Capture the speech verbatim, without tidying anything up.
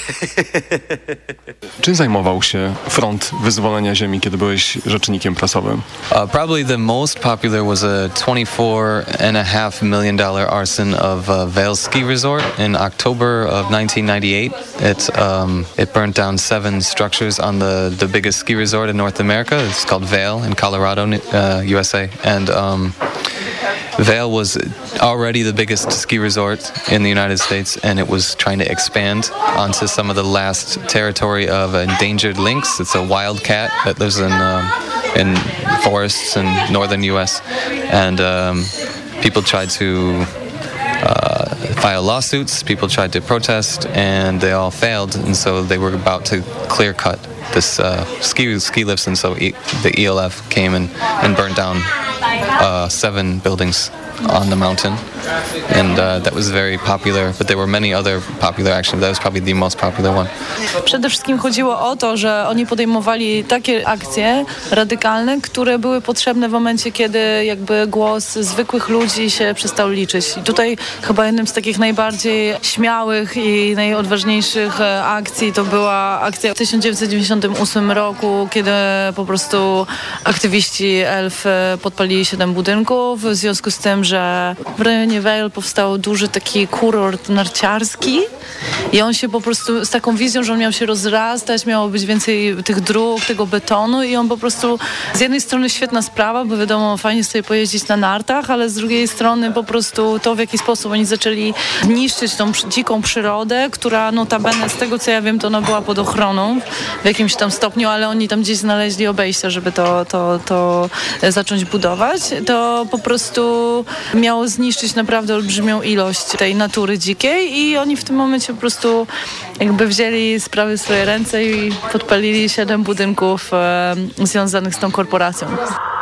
Czym zajmował się Front Wyzwolenia Ziemi, kiedy byłeś rzecznikiem prasowym? Uh, probably the most popular was a twenty-four and a half million dollar arson of uh, Vail Ski Resort in October of nineteen ninety-eight. It um, it burnt down seven structures on the, the biggest ski resort in North America. It's called Vail in Colorado, uh, U S A, and um, Vail was already the biggest ski resort in the United States, and it was trying to expand onto some of the last territory of endangered lynx. It's a wild cat that lives in um, in forests in northern U S, and um, people tried to uh, file lawsuits. People tried to protest, and they all failed. And so they were about to clear cut this uh, ski ski lifts, and so e- the E L F came and, and burned down uh, seven buildings on the mountain, and uh, that was very popular, but there were many other popular actions. That was probably the most popular one. Przede wszystkim chodziło o to, że oni podejmowali takie akcje radykalne, które były potrzebne w momencie, kiedy jakby głos zwykłych ludzi się przestał liczyć. I tutaj chyba jednym z takich najbardziej śmiałych i najodważniejszych akcji to była akcja w tysiąc dziewięćset dziewięćdziesiątym ósmym roku, kiedy po prostu aktywiści E L F podpalili siedem budynków, w związku z tym, że w rejonie Vail powstał duży taki kurort narciarski i on się po prostu z taką wizją, że on miał się rozrastać, miało być więcej tych dróg, tego betonu i on po prostu z jednej strony świetna sprawa, bo wiadomo, fajnie sobie pojeździć na nartach, ale z drugiej strony po prostu to, w jaki sposób oni zaczęli niszczyć tą dziką przyrodę, która notabene, z tego co ja wiem, to ona była pod ochroną w jakimś tam stopniu, ale oni tam gdzieś znaleźli obejścia, żeby to, to, to zacząć budować, to po prostu miało zniszczyć naprawdę olbrzymią ilość tej natury dzikiej i oni w tym momencie po prostu jakby wzięli sprawy w swoje ręce i podpalili siedem budynków e, związanych z tą korporacją.